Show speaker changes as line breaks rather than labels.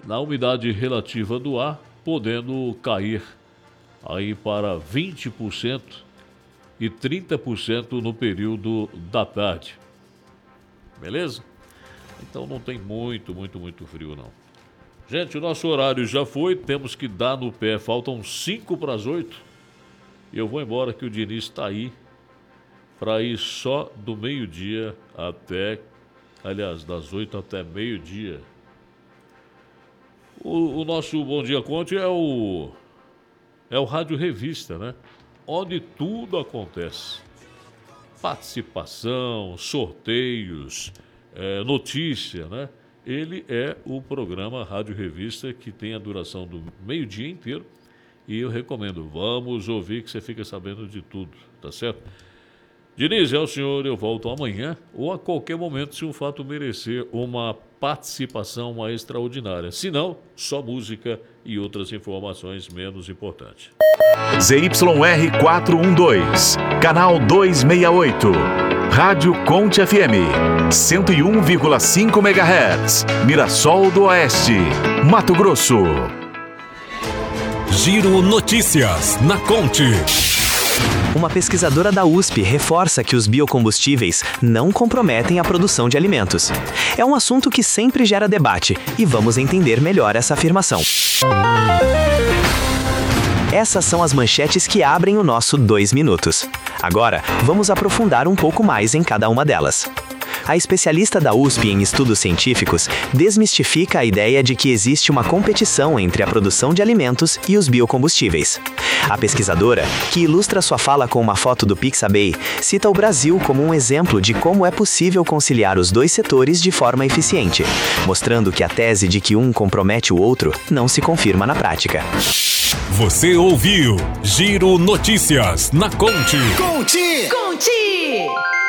na umidade relativa do ar, podendo cair aí para 20% e 30% no período da tarde. Beleza? Então não tem muito frio não. Gente, o nosso horário já foi, temos que dar no pé, faltam 5 para as 8. E eu vou embora que o Diniz está aí para ir só do meio-dia até, aliás, das 8 até meio-dia. O nosso Bom Dia Conte é o Rádio Revista, né? Onde tudo acontece. Participação, sorteios, notícia, né? Ele é o programa Rádio Revista que tem a duração do meio-dia inteiro. E eu recomendo, vamos ouvir que você fica sabendo de tudo, tá certo? Diniz, é o senhor, eu volto amanhã ou a qualquer momento se o fato merecer uma participação extraordinária. Se não, só música e outras informações menos importantes.
ZYR 412, canal 268, Rádio Conte FM, 101,5 MHz, Mirassol do Oeste, Mato Grosso.
Giro Notícias na Conte.
Uma pesquisadora da USP reforça que os biocombustíveis não comprometem a produção de alimentos. É um assunto que sempre gera debate e vamos entender melhor essa afirmação. Essas são as manchetes que abrem o nosso 2 minutos. Agora, vamos aprofundar um pouco mais em cada uma delas. A especialista da USP em estudos científicos desmistifica a ideia de que existe uma competição entre a produção de alimentos e os biocombustíveis. A pesquisadora, que ilustra sua fala com uma foto do Pixabay, cita o Brasil como um exemplo de como é possível conciliar os dois setores de forma eficiente, mostrando que a tese de que um compromete o outro não se confirma na prática.
Você ouviu Giro Notícias na Conte.
Conte!